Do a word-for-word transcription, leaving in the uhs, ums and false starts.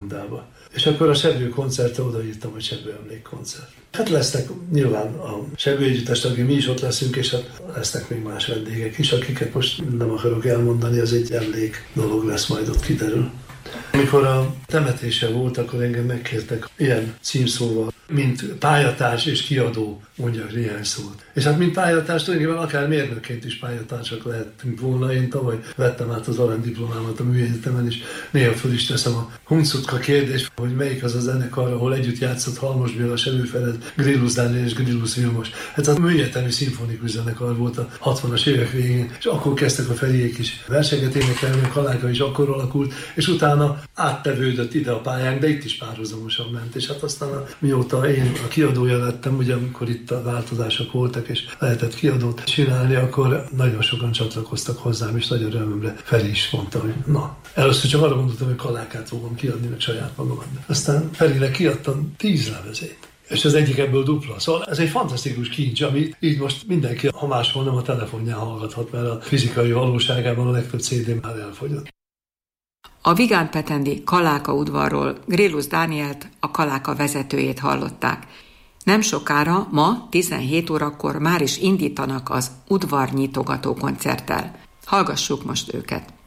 irodába. És akkor a Sebő koncertre odaírtam, hogy Sebő emlékkoncert. Hát lesznek nyilván a Sebő együttes tagjai, mi is ott leszünk, és hát lesznek még más vendégek is, akiket most nem akarok elmondani, az egy emlék dolog lesz, majd ott kiderül. Amikor a temetése volt, akkor engem megkértek ilyen címszóval, mint pályatárs és kiadó, mondjak néhány szót. És hát mint pályatárs, tulajdonképpen akár mérnökként is pályatársak lehetünk volna. Én tavaly vettem át az aranydiplomámat a műegyetemen, és néha föl is teszem a huncutka kérdést, hogy melyik az a zenekar, ahol együtt játszott Halmos Béla, Sebő Ferenc, Grillus Dániel és Grillus Vilmos. Hát az a műegyetemi szimfonikus zenekar volt a hatvanas évek végén, és akkor kezdtek a Feriék is versenget énekelni, a Kaláka is akkor alakult, és utána áttevődött ide a pályánk, de itt is párhuzamosan ment, és hát aztán a, mióta én a kiadója lettem, ugye amikor itt a változások voltak, és lehetett kiadót csinálni, akkor nagyon sokan csatlakoztak hozzám, és nagy örömömre Feri is mondta, hogy na, először csak arra gondoltam, hogy Kalákát fogom kiadni, meg saját magamat. Aztán Ferinek kiadtam tíz lemezét. És az egyik ebből dupla. Szóval ez egy fantasztikus kincs, ami így most mindenki, ha máshol nem a telefonján hallgathat, mert a fizikai valóságában a legtöbb cé dé már elfogyott. A Vigán Petendi Kaláka udvarról Grillus Dánielt, a Kaláka vezetőjét hallották. Nem sokára, ma tizenhét órakor már is indítanak az udvarnyitogató koncerttel. Hallgassuk most őket.